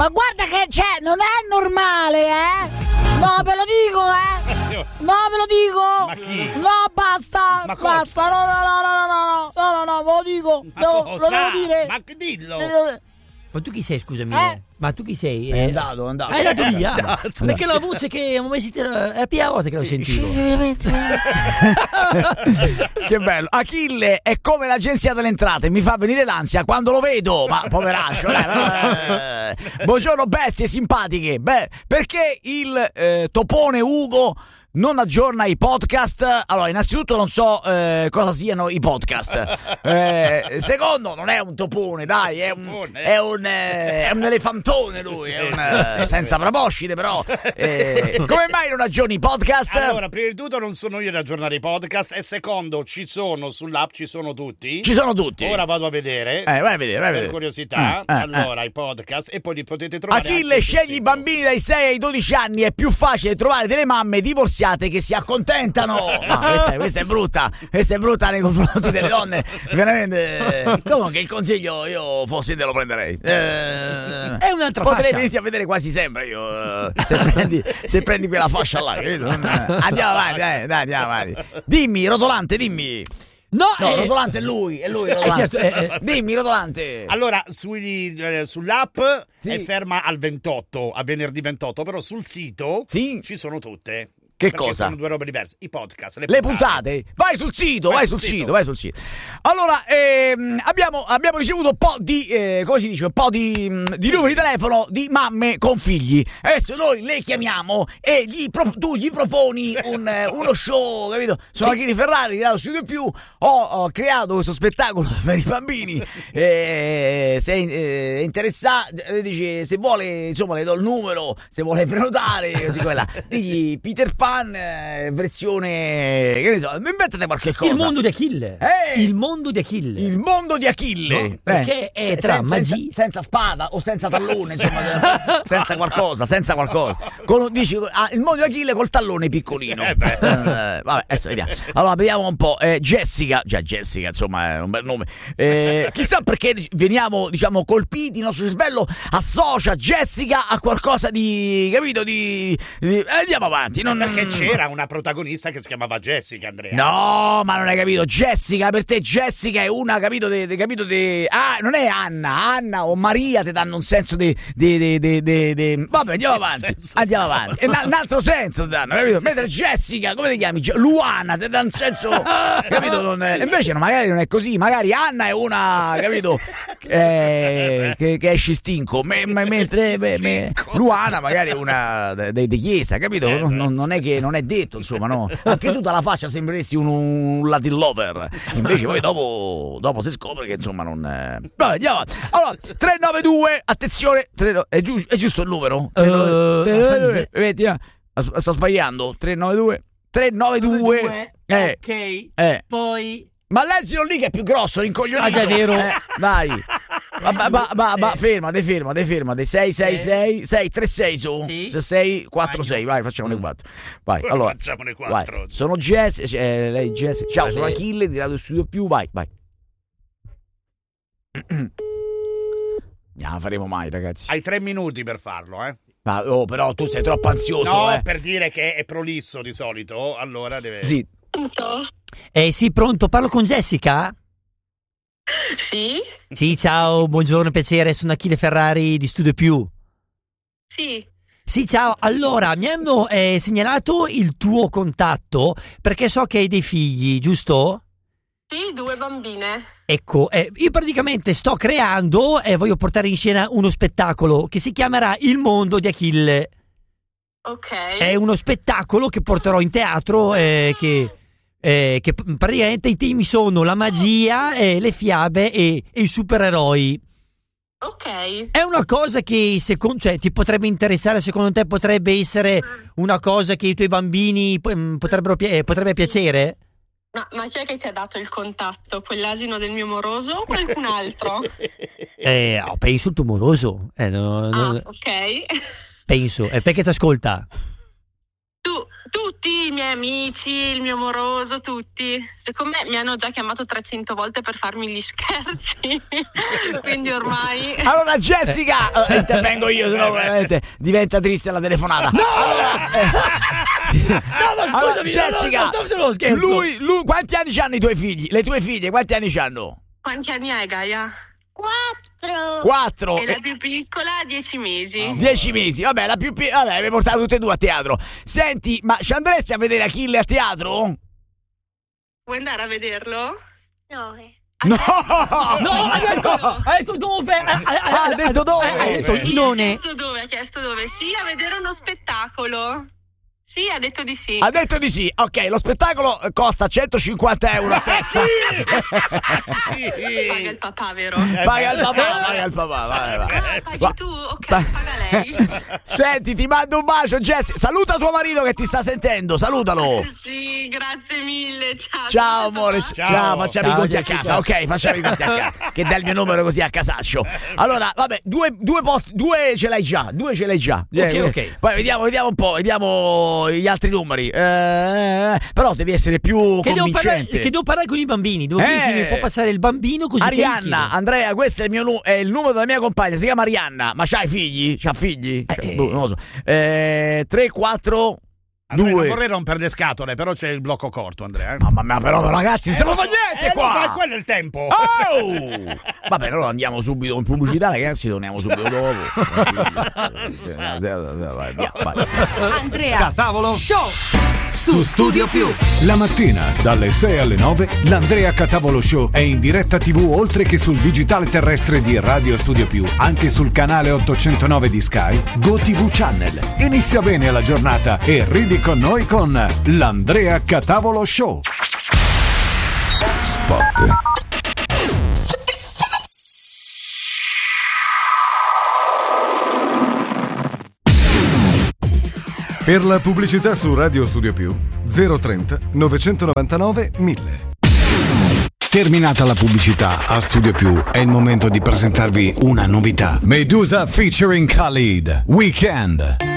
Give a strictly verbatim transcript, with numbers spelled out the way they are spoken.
Ma guarda che c'è, non è normale, eh? No, ve lo dico, eh? No, ve lo dico! Ma chi? No, basta! Ma basta! No, no, no, no, no, no, no, no, ve lo dico! Ma Devo, cosa? lo devo dire! Ma che dillo! Devo- Ma tu chi sei, scusami? Eh? Ma tu chi sei? È andato, è andato. È andato via. È andato. Perché la voce che mi sentito è la prima volta che l'ho sentito. Che bello. Achille è come l'agenzia delle entrate, mi fa venire l'ansia quando lo vedo. Ma poveraccio, dai, eh. Buongiorno bestie simpatiche. Beh, perché il eh, topone Ugo non aggiorna i podcast? Allora, innanzitutto non so eh, cosa siano i podcast. Eh, secondo, non è un topone, dai, è un, è un, eh, è un elefantone lui, è un, eh, senza proboscide però. Eh, come mai non aggiorni i podcast? Allora, prima di tutto non sono io ad aggiornare i podcast e secondo, ci sono sull'app, ci sono tutti. Ci sono tutti. Ora vado a vedere. Eh, vai a vedere, vai a per vedere. curiosità. Eh, eh, allora, i podcast e poi li potete trovare. Achille, anche sul scegli i sito. bambini dai sei ai dodici anni, è più facile trovare delle mamme divorziate che si accontentano. No, questa, è, questa è brutta, questa è brutta nei confronti delle donne. Veramente. Comunque il consiglio io fossi te lo prenderei. Eh, È un'altra potrei fascia. venirti a vedere quasi sempre io. eh, Se prendi, se prendi quella fascia là, capito? Andiamo avanti, dai, dai, andiamo avanti. Dimmi, rotolante, dimmi. No, No, eh, rotolante è lui, è lui. eh, Rotolante. certo, eh, eh. Dimmi, rotolante. Allora, sui, eh, sull'app Sì. è ferma al ventotto, a venerdì ventotto, però sul sito Sì. ci sono tutte. Che Perché cosa? sono due robe diverse. I podcast, le, Le puntate, vai sul sito, vai, Vai sul sul sito. sito. vai sul sito. Allora, ehm, abbiamo, abbiamo ricevuto un po' di, eh, come si dice, un po' di, mh, di numeri di telefono di mamme con figli. Adesso noi le chiamiamo e gli pro- tu gli proponi un, eh, uno show, capito? Sono Achille Ferrari, di Radio Studio Più, ho, ho creato questo spettacolo per i bambini. Eh, se è interessato, eh, dice, se vuole, insomma, le do il numero, se vuole prenotare, così quella. Digli Peter Pan, eh, versione, che ne so, inventate qualche cosa. Il mondo di Achille. Eh! Il mondo di Achille. Il mondo di Achille. No, perché è tra senza, magia- senza, senza spada o senza tallone, insomma, senza qualcosa, senza qualcosa. Con, dici, ah, il mondo di Achille col tallone piccolino. Eh beh. Eh, vabbè, adesso vediamo. Allora, vediamo un po'. Eh, Jessica, già Jessica, insomma, è un bel nome. Eh, chissà perché veniamo, diciamo, colpiti, il nostro cervello associa Jessica a qualcosa di, capito, di... di eh, andiamo avanti. Non, Perché c'era una protagonista che si chiamava Jessica, Andrea. No, ma non hai capito. Jessica, per te Jessica è una, capito, de, de, capito, de, ah, non è Anna, Anna o Maria ti danno un senso di, di, di, di, di, di- vabbè, andiamo avanti, senso? andiamo avanti. E un altro senso ti danno, capito? Mentre Jessica, come ti chiami? Gi- Luana, ti dà un senso, capito? Non è- invece no, magari non è così, magari Anna è una, capito, eh, che, che esce stinco, me- me- mentre me- me- Luana magari è una di chiesa, capito? Non, non- non è che non è detto, insomma, no? Anche tu dalla faccia sembreresti un, un Latin lover, invece poi dopo, dopo si scopre che insomma non. eh. Vabbè, andiamo avanti. Allora, tre nove due, attenzione, tre- è, giu- è giusto il numero? tre nove due, Eh, tre nove due, vedi, eh, sto sbagliando. tre nove due, tre nove due, eh, ok. eh. Poi Ma leggilo lì che è più grosso, rincoglionito. Ah, già, è vero. Eh, dai. Ma, ma, ma, ma, ma fermate, fermate, fermate. sei sei sei, sei tre sei su. Sì. sei quattro sei, vai, facciamone quattro. Vai, Ora allora. facciamone Vai. quattro. Sono Jess, eh, lei Jess. Ciao, sono Vale. Achille di Radio Studio Più, vai, vai. Non la faremo mai, ragazzi. Hai tre minuti per farlo, eh? Ma, oh, però tu sei troppo ansioso, No, eh. per dire che è prolisso di solito, allora deve... Sì. Eh sì, pronto, parlo con Jessica? Sì? Sì, ciao, buongiorno, piacere, sono Achille Ferrari di Studio Più. Sì. Sì, ciao, allora, mi hanno eh, segnalato il tuo contatto perché so che hai dei figli, giusto? Sì, due bambine. Ecco, eh, io praticamente sto creando e voglio portare in scena uno spettacolo che si chiamerà Il mondo di Achille. Ok. È uno spettacolo che porterò in teatro eh, che, eh, che p- praticamente i temi sono la magia, eh, le fiabe e, e i supereroi. Ok. È una cosa che secondo, cioè, ti potrebbe interessare, secondo te potrebbe essere una cosa che i tuoi bambini p- potrebbero pi- eh, potrebbe piacere? Ma, ma chi è che ti ha dato il contatto? Quell'asino del mio moroso o qualcun altro? Eh, oh, penso il tuo moroso. Eh, no, no, Ah, ok. penso. Eh, perché ti ascolta? Tu Tutti i miei amici, il mio amoroso, tutti. Secondo me mi hanno già chiamato trecento volte per farmi gli scherzi. Quindi ormai. Allora, Jessica, eh, intervengo io, sennò veramente diventa triste la telefonata. No! Allora, eh, No, ma allora, scusami, Jessica, no, no, no, no, scherzo. lui, lui, quanti anni hanno i tuoi figli? Le tue figlie, quanti anni hanno? Quanti anni hai, Gaia? Quattro. Quattro. E la eh, più piccola, dieci mesi. Dieci mesi, vabbè, la più piccola, vabbè, mi portate tutte e due a teatro. Senti, ma ci andresti a vedere Achille a teatro? Vuoi andare a vederlo? No. No! No, ha detto, ha detto dove? Ha, Ah, ha detto dove? Ha detto Sì, non ha è. chiesto dove, ha chiesto dove? Sì, a vedere uno spettacolo. Sì, ha detto di sì. Ha detto di sì. Ok, lo spettacolo costa centocinquanta euro a testa. Paga il papà, vero? Paga il papà, paga il papà. Vai, vai. Ah, paghi Va- tu? Ok, va- paga lei. Senti, ti mando un bacio, Jess. Saluta tuo marito che ti sta sentendo. Salutalo. Sì, grazie mille. Ciao. Ciao amore, ciao, Ciao. facciamo Ciao, i conti Jessica. a casa, ok? Facciamo i conti a casa. Che dai il mio numero così a casaccio. Allora, vabbè, due, due posti, due ce l'hai già, due ce l'hai già. Eh, ok. Poi vediamo, vediamo un po', vediamo gli altri numeri. Eh, però devi essere più Che devo, parlare, convincente. che devo parlare con i bambini. Devo dire Eh. se mi può passare il bambino così che gli Arianna, chiedo. Andrea, questo è il mio nu- è il numero della mia compagna, si chiama Arianna. Ma c'hai figli? C'ha figli? Cioè, Eh. boh, non lo so. Eh, tre, quattro, Andrea, non due. vorrei rompere le scatole, però c'è il blocco corto, Andrea. eh. Mamma mia, però ragazzi, non Eh, si può lo fare so, niente eh, qua. lo so, è quello il tempo. Oh! Vabbè, allora andiamo subito in pubblicità, ragazzi, torniamo subito dopo. Vai, via, vai. Andrea Tavolo Show su Studio Più. La mattina dalle sei alle nove l'Andrea Catavolo Show è in diretta tivù oltre che sul digitale terrestre di Radio Studio Più, anche sul canale ottocentonove di Sky, GoTV Channel. Inizia bene la giornata e ridi con noi con l'Andrea Catavolo Show. Spot. Per la pubblicità su Radio Studio Più zero trenta novecentonovantanove mille. Terminata la pubblicità a Studio Più è il momento di presentarvi una novità. Medusa featuring Khalid Weekend.